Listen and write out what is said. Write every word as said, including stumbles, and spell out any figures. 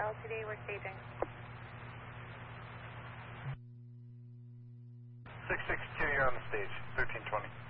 L T D, we're staging. six six two, you're on the stage, thirteen twenty.